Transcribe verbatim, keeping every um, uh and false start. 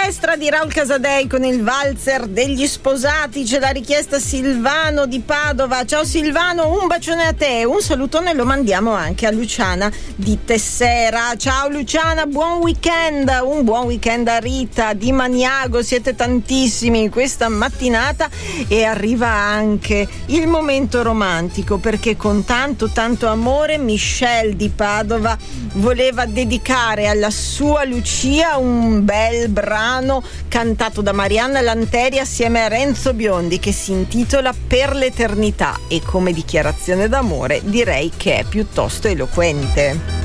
Orchestra di Raul Casadei con il valzer degli sposati, ce l'ha richiesta Silvano di Padova. Ciao Silvano, un bacione a te, un salutone lo mandiamo anche a Luciana di Tessera. Ciao Luciana, buon weekend, un buon weekend a Rita di Maniago, siete tantissimi questa mattinata e arriva anche il momento romantico, perché con tanto tanto amore Michelle di Padova voleva dedicare alla sua Lucia un bel brano cantato da Marianna Lanteri assieme a Renzo Biondi, che si intitola Per l'eternità, e come dichiarazione d'amore direi che è piuttosto eloquente.